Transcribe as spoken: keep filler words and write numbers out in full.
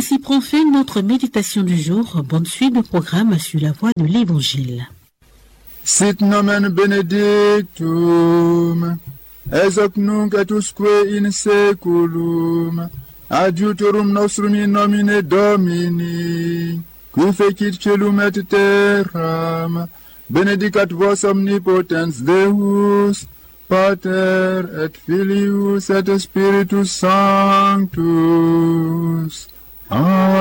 Ainsi prend fin notre méditation du jour. Bonne suite de programme sur la voie de l'Évangile. Sit nomen benedictum, ex hoc nunc et usque in seculum, adiutorum nostrum in nomine Domini, qui fecit celum et terram, benedicat vos omnipotens Deus, Pater et Filius et Spiritus Sanctus. Amen.